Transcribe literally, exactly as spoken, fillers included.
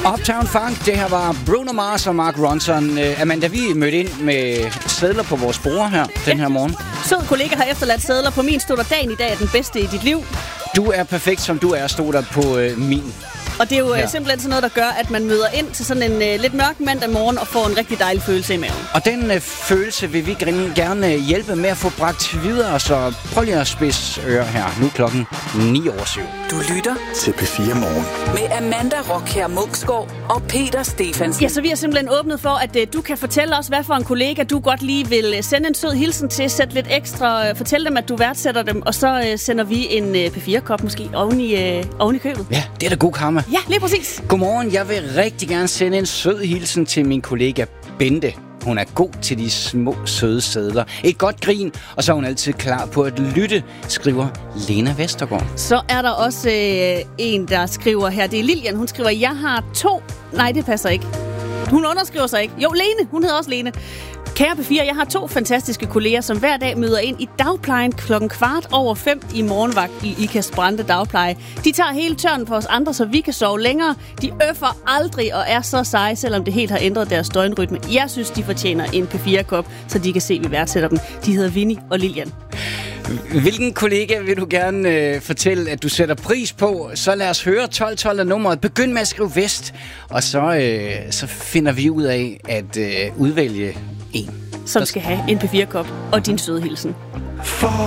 Uptown Funk, det her var Bruno Mars og Mark Ronson. Uh, Amanda, vi mødte ind med sedler på vores bord her den Ja. her morgen. Sød kollega har efterladt sedler. På min stod der: dagen i dag er den bedste i dit liv. Du er perfekt, som du er, stod der på uh, min. Og det er jo Ja. ja. simpelthen sådan noget, der gør, at man møder ind til sådan en uh, lidt mørk mandag morgen og får en rigtig dejlig følelse i maven. Og den uh, følelse vil vi gerne- gerne hjælpe med at få bragt videre, så prøv lige at spidse ører her. Nu klokken ni over syv. Du lytter til P fire Morgen. med Amanda Rockher Munksgaard og Peter Stefansen. Ja, så vi har simpelthen åbnet for, at uh, du kan fortælle os, hvad for en kollega du godt lige vil uh, sende en sød hilsen til, sætte lidt ekstra, uh, fortæl dem, at du værdsætter dem, og så uh, sender vi en uh, P fire-kop måske oven i, uh, oven i købet. Ja, det er da god karma. Ja, lige præcis. Godmorgen, jeg vil rigtig gerne sende en sød hilsen til min kollega Bente. Hun er god til de små, søde sædler. Et godt grin, og så er hun altid klar på at lytte, skriver Lena Vestergaard. Så er der også øh, en, der skriver her. Det er Lilian. Hun skriver: jeg har to... Nej, det passer ikke. Hun underskriver sig ikke. Jo, Lene. Hun hedder også Lene. Kære P fire, jeg har to fantastiske kolleger, som hver dag møder ind i dagplejen klokken kvart over fem i morgenvagt i Ikast Brande Dagpleje. De tager hele tørnen på os andre, så vi kan sove længere. De øffer aldrig og er så seje, selvom det helt har ændret deres døgnrytme. Jeg synes, de fortjener en P fire-kop, så de kan se, at vi værdsætter dem. De hedder Vinnie og Lilian. Hvilken kollega vil du gerne øh, fortælle, at du sætter pris på? Så lad os høre. tolv tolv er nummeret. Begynd med at skrive vest, og så, øh, så finder vi ud af at øh, udvælge en. Som skal have en P fire-kop og din søde hilsen. For